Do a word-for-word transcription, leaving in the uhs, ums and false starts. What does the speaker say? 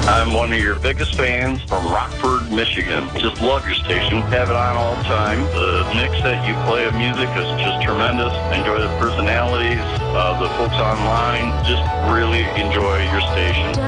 I'm one of your biggest fans from Rockford, Michigan. Just love your station. Have it on all the time. The mix that you play of music is just tremendous. Enjoy the personalities, uh, the folks online. Just really enjoy your station.